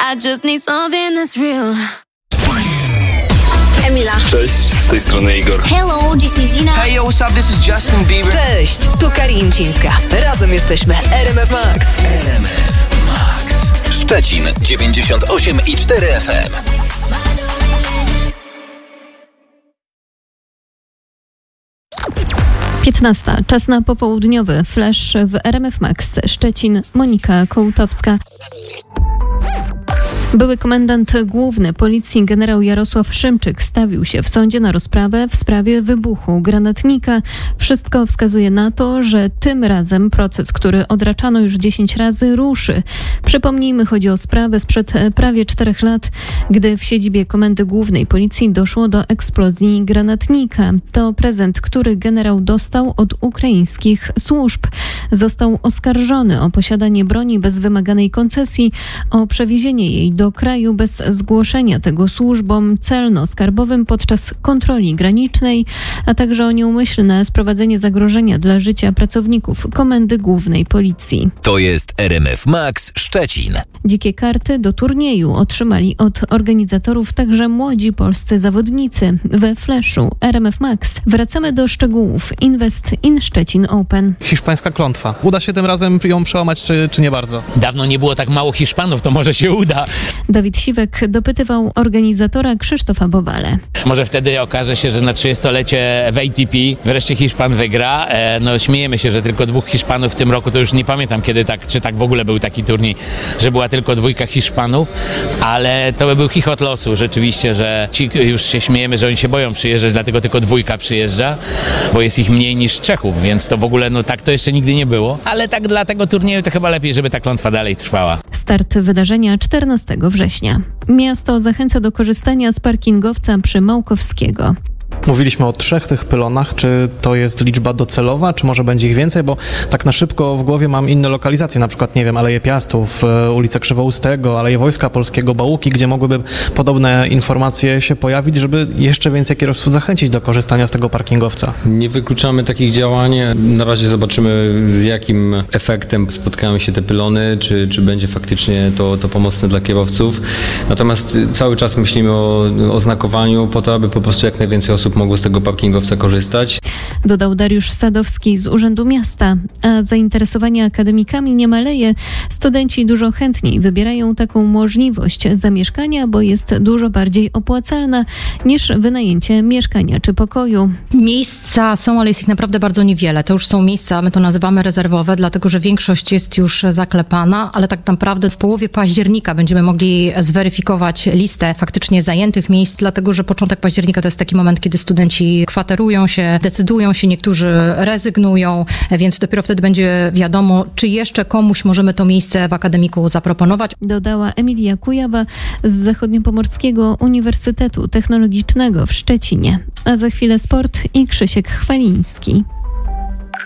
I just need something that's real. Emila. Cześć, z tej strony Igor. Hello, this is Zina. Hey, yo, what's up? This is Justin Bieber. Cześć, tu Karincińska. Razem jesteśmy RMF Max. RMF Max. Szczecin 98,4 FM. Piętnasta. Czas na popołudniowy flash w RMF Max. Szczecin, Monika Kołtowska. Były komendant główny policji generał Jarosław Szymczyk stawił się w sądzie na rozprawę w sprawie wybuchu granatnika. Wszystko wskazuje na to, że tym razem proces, który odraczano już 10 razy, ruszy. Przypomnijmy, chodzi o sprawę sprzed prawie 4 lat, gdy w siedzibie Komendy Głównej Policji doszło do eksplozji granatnika. To prezent, który generał dostał od ukraińskich służb. Został oskarżony o posiadanie broni bez wymaganej koncesji, o przewiezienie jej do kraju bez zgłoszenia tego służbom celno-skarbowym podczas kontroli granicznej, a także o nieumyślne sprowadzenie zagrożenia dla życia pracowników Komendy Głównej Policji. To jest RMF Max Szczecin. Dzikie karty do turnieju otrzymali od organizatorów także młodzi polscy zawodnicy. We flashu RMF Max wracamy do szczegółów Invest in Szczecin Open. Hiszpańska klątwa. Uda się tym razem ją przełamać, czy nie bardzo? Dawno nie było tak mało Hiszpanów, to może się uda. Dawid Siwek dopytywał organizatora Krzysztofa Bobale. Może wtedy okaże się, że na 30-lecie w ATP wreszcie Hiszpan wygra. No śmiejemy się, że tylko 2 Hiszpanów w tym roku, to już nie pamiętam kiedy tak, czy tak w ogóle był taki turniej, że była tylko 2 Hiszpanów, ale to by był chichot losu rzeczywiście, że ci już się śmiejemy, że oni się boją przyjeżdżać, dlatego tylko 2 przyjeżdża, bo jest ich mniej niż Czechów, więc to w ogóle, no tak to jeszcze nigdy nie było, ale tak dla tego turnieju to chyba lepiej, żeby ta klątwa dalej trwała. Start wydarzenia 14 września. Miasto zachęca do korzystania z parkingowca przy Małkowskiego. Mówiliśmy o 3 tych pylonach. Czy to jest liczba docelowa, czy może będzie ich więcej? Bo tak na szybko w głowie mam inne lokalizacje, na przykład, nie wiem, Aleje Piastów, ulicę Krzywoustego, Aleje Wojska Polskiego, Bałuki, gdzie mogłyby podobne informacje się pojawić, żeby jeszcze więcej kierowców zachęcić do korzystania z tego parkingowca. Nie wykluczamy takich działań. Na razie zobaczymy, z jakim efektem spotkają się te pylony, czy będzie faktycznie to pomocne dla kierowców. Natomiast cały czas myślimy o oznakowaniu po to, aby po prostu jak najwięcej osób mogło z tego parkingowca korzystać. Dodał Dariusz Sadowski z Urzędu Miasta. A zainteresowanie akademikami nie maleje. Studenci dużo chętniej wybierają taką możliwość zamieszkania, bo jest dużo bardziej opłacalna niż wynajęcie mieszkania czy pokoju. Miejsca są, ale jest ich naprawdę bardzo niewiele. To już są miejsca, my to nazywamy rezerwowe, dlatego że większość jest już zaklepana, ale tak naprawdę w połowie października będziemy mogli zweryfikować listę faktycznie zajętych miejsc, dlatego że początek października to jest taki moment, kiedy studenci kwaterują się, decydują się, niektórzy rezygnują, więc dopiero wtedy będzie wiadomo, czy jeszcze komuś możemy to miejsce w akademiku zaproponować. Dodała Emilia Kujawa z Zachodniopomorskiego Uniwersytetu Technologicznego w Szczecinie. A za chwilę sport i Krzysiek Chwaliński.